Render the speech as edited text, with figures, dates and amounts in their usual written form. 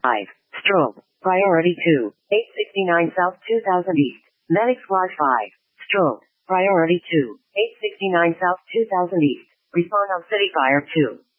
5. Strobe. Priority 2. 869 South 2000 East. Medic Squad 5. Strobe. Priority 2. 869 South 2000 East. Respond on City Fire 2.